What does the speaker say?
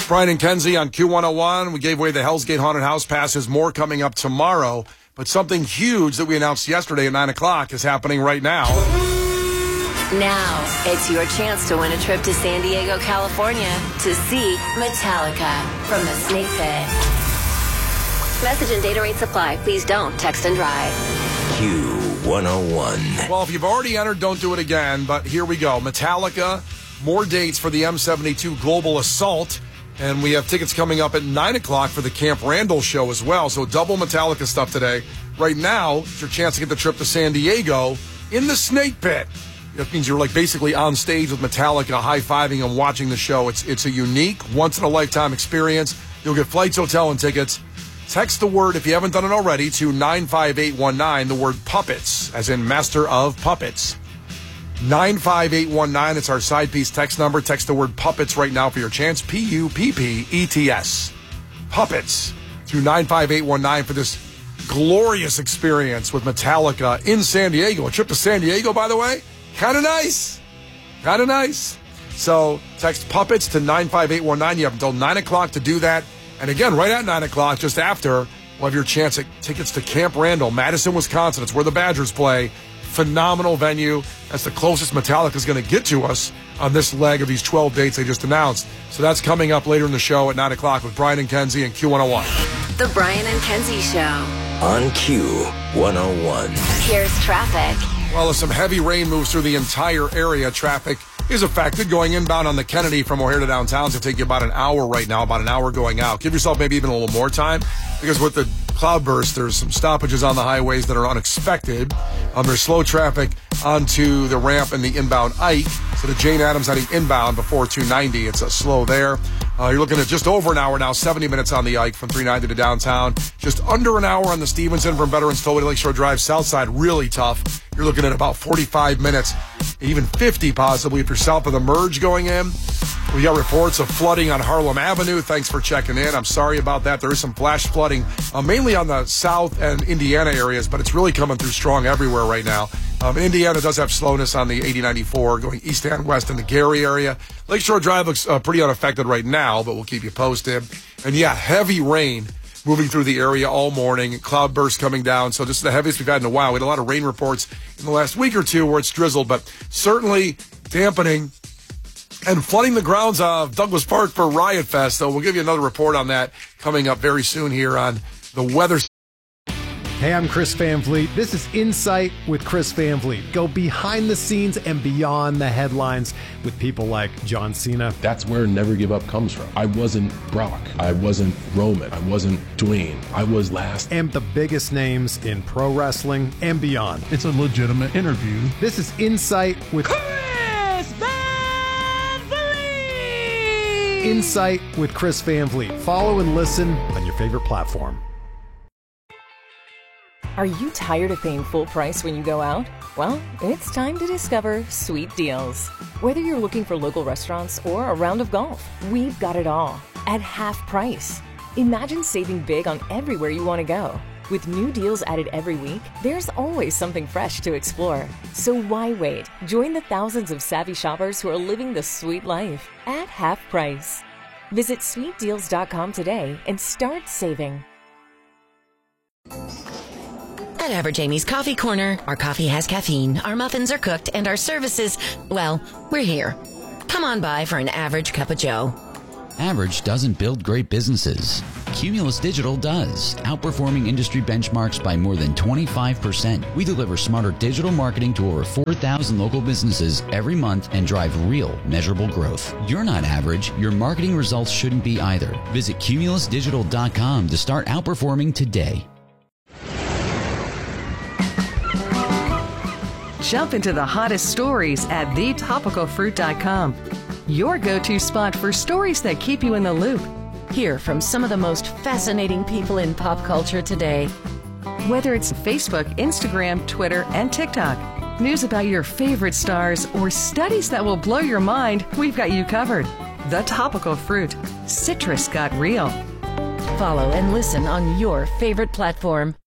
Brian and Kenzie on Q101. We gave away the Hell's Gate Haunted House passes. More coming up tomorrow. But something huge that we announced yesterday at 9 o'clock is happening right now. Now, it's your chance to win a trip to San Diego, California to see Metallica from the Snake Pit. Message and data rates apply. Please don't text and drive. Q101. Well, if you've already entered, don't do it again. But here we go. Metallica, more dates for the M72 Global Assault. And we have tickets coming up at 9 o'clock for the Camp Randall show as well. So double Metallica stuff today. Right now, it's your chance to get the trip to San Diego in the Snake Pit. That means you're like basically on stage with Metallica, high-fiving and watching the show. It's a unique, once-in-a-lifetime experience. You'll get flights, hotel, and tickets. Text the word, if you haven't done it already, to 95819, the word puppets, as in master of puppets. 95819, it's our side piece text number. Text the word puppets right now for your chance. Puppets. Puppets to 95819 for this glorious experience with Metallica in San Diego. A trip to San Diego, by the way, kind of nice. So text puppets to 95819. You have until 9 o'clock to do that. And again, right at 9 o'clock, just after, we'll have your chance at tickets to Camp Randall, Madison, Wisconsin. It's where the Badgers play. Phenomenal venue. That's the closest Metallica is going to get to us on this leg of these 12 dates they just announced. So that's coming up later in the show at 9 o'clock with Brian and Kenzie and Q101. The Brian and Kenzie Show. On Q101. Here's traffic. Well, as some heavy rain moves through the entire area, traffic is affected. Going inbound on the Kennedy from O'Hare to downtown is going to take you about an hour right now, about an hour going out. Give yourself maybe even a little more time, because with the cloudburst, there's some stoppages on the highways that are unexpected. There's slow traffic onto the ramp and the inbound Ike. So the Jane Addams heading inbound before 290. It's slow there. You're looking at just over an hour now, 70 minutes on the Ike from 390 to downtown. Just under an hour on the Stevenson from Veterans Tollway to Lakeshore Drive. South side, really tough. You're looking at about 45 minutes, even 50 possibly if you're south of the merge going in. We got reports of flooding on Harlem Avenue. Thanks for checking in. I'm sorry about that. There is some flash flooding, mainly on the south and Indiana areas, but it's really coming through strong everywhere right now. Indiana does have slowness on the 8094 going east and west in the Gary area. Lakeshore Drive looks pretty unaffected right now, but we'll keep you posted. And yeah, heavy rain moving through the area all morning. Cloud bursts coming down. So this is the heaviest we've had in a while. We had a lot of rain reports in the last week or two where it's drizzled, but certainly dampening and flooding the grounds of Douglas Park for Riot Fest. So we'll give you another report on that coming up very soon here on the weather. Hey, I'm Chris Van Vliet. This is Insight with Chris Van Vliet. Go behind the scenes and beyond the headlines with people like John Cena. That's where Never Give Up comes from. I wasn't Brock. I wasn't Roman. I wasn't Dwayne. I was last. And the biggest names in pro wrestling and beyond. It's a legitimate interview. This is Insight with Chris Van Vliet. Insight with Chris Van Vliet. Follow and listen on your favorite platform. Are you tired of paying full price when you go out? Well, it's time to discover Sweet Deals. Whether you're looking for local restaurants or a round of golf, we've got it all at half price. Imagine saving big on everywhere you want to go. With new deals added every week, there's always something fresh to explore. So why wait? Join the thousands of savvy shoppers who are living the sweet life at half price. Visit sweetdeals.com today and start saving. At Average Amy's Coffee Corner, our coffee has caffeine, our muffins are cooked, and our services, well, we're here. Come on by for an average cup of joe. Average doesn't build great businesses. Cumulus Digital does, outperforming industry benchmarks by more than 25%. We deliver smarter digital marketing to over 4,000 local businesses every month and drive real, measurable growth. You're not average. Your marketing results shouldn't be either. Visit cumulusdigital.com to start outperforming today. Jump into the hottest stories at thetopicalfruit.com. Your go-to spot for stories that keep you in the loop. Hear from some of the most fascinating people in pop culture today. Whether it's Facebook, Instagram, Twitter, and TikTok, news about your favorite stars, or studies that will blow your mind, we've got you covered. The Topical Fruit. Citrus got real. Follow and listen on your favorite platform.